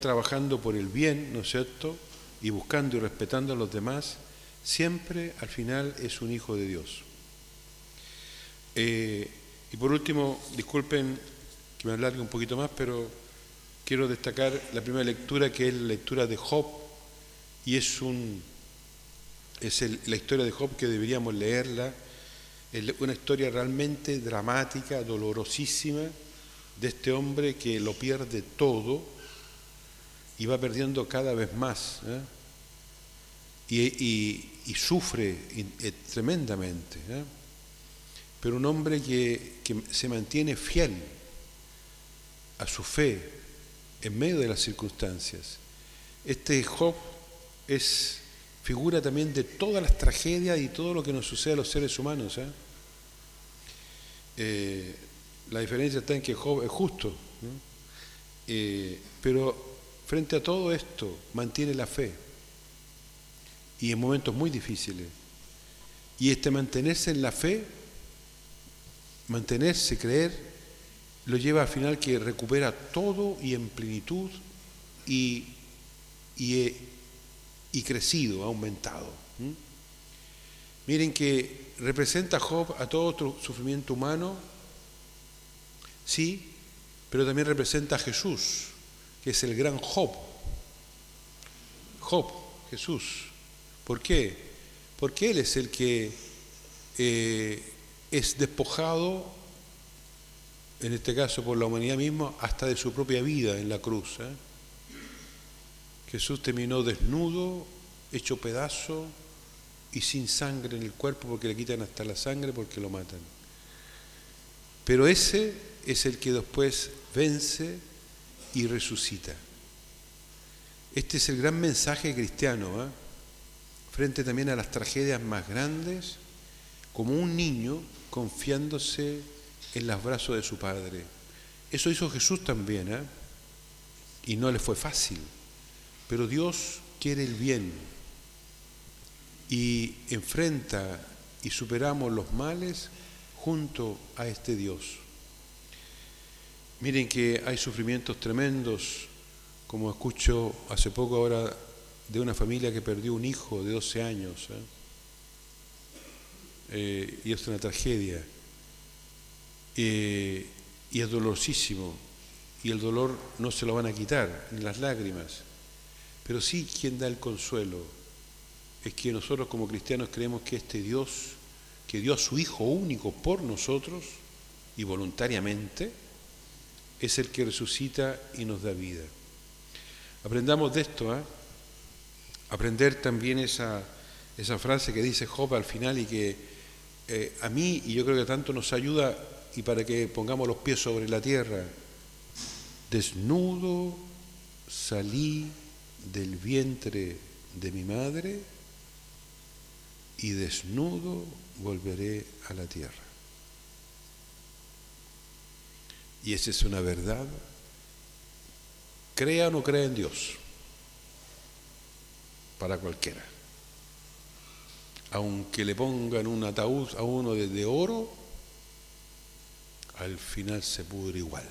trabajando por el bien, ¿no es cierto?, y buscando y respetando a los demás, siempre al final es un hijo de Dios. Y por último, disculpen que me alargue un poquito más, pero quiero destacar la primera lectura, que es la lectura de Job, y la historia de Job que deberíamos leerla. Es una historia realmente dramática, dolorosísima, de este hombre que lo pierde todo y va perdiendo cada vez más, y sufre tremendamente, pero un hombre que se mantiene fiel a su fe en medio de las circunstancias. Este Job es figura también de todas las tragedias y todo lo que nos sucede a los seres humanos. La diferencia está en que Job es justo, pero frente a todo esto mantiene la fe, y en momentos muy difíciles. Y mantenerse en la fe, mantenerse, creer, lo lleva al final que recupera todo y en plenitud y crecido, aumentado. Miren que representa Job a todo otro sufrimiento humano, sí, pero también representa a Jesús, que es el gran Job. Job, Jesús. ¿Por qué? Porque Él es el que es despojado, en este caso por la humanidad misma, hasta de su propia vida en la cruz. Jesús terminó desnudo, hecho pedazo y sin sangre en el cuerpo, porque le quitan hasta la sangre, porque lo matan. Pero ese es el que después vence y resucita. Este es el gran mensaje cristiano, frente también a las tragedias más grandes, como un niño confiándose en los brazos de su padre. Eso hizo Jesús también, y no le fue fácil, pero Dios quiere el bien y enfrenta y superamos los males junto a este Dios. Miren que hay sufrimientos tremendos, como escucho hace poco ahora de una familia que perdió un hijo de 12 años, y es una tragedia, y es dolorosísimo, y el dolor no se lo van a quitar, ni las lágrimas, pero sí quien da el consuelo es que nosotros como cristianos creemos que este Dios, que dio a su Hijo único por nosotros y voluntariamente, es el que resucita y nos da vida. Aprendamos de esto, aprender también esa frase que dice Job al final, y que a mí, y yo creo que tanto nos ayuda, y para que pongamos los pies sobre la tierra: desnudo salí del vientre de mi madre, y desnudo volveré a la tierra. Y esa es una verdad, crea o no crea en Dios, para cualquiera. Aunque le pongan un ataúd a uno de oro, al final se pudre igual.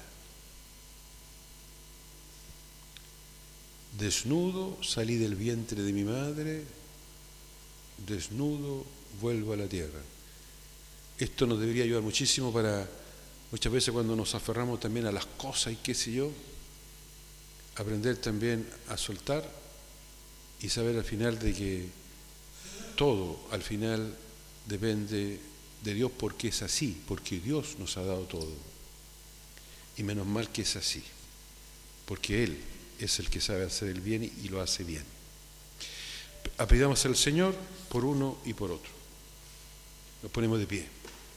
Desnudo salí del vientre de mi madre, desnudo vuelvo a la tierra. Esto nos debería ayudar muchísimo para, muchas veces cuando nos aferramos también a las cosas y qué sé yo, aprender también a soltar y saber al final de que todo al final depende de Dios, porque es así, porque Dios nos ha dado todo. Y menos mal que es así, porque Él es el que sabe hacer el bien y lo hace bien. Aprendamos al Señor por uno y por otro. Nos ponemos de pie.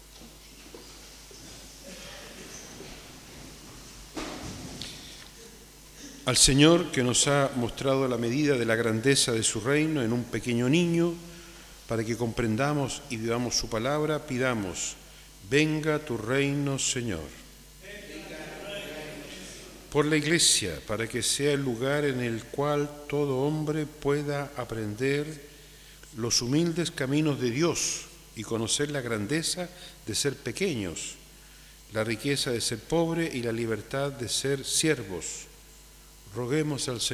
Al Señor, que nos ha mostrado la medida de la grandeza de su reino en un pequeño niño, para que comprendamos y vivamos su palabra, pidamos: venga tu reino, Señor. Por la Iglesia, para que sea el lugar en el cual todo hombre pueda aprender los humildes caminos de Dios y conocer la grandeza de ser pequeños, la riqueza de ser pobre y la libertad de ser siervos. roguemos al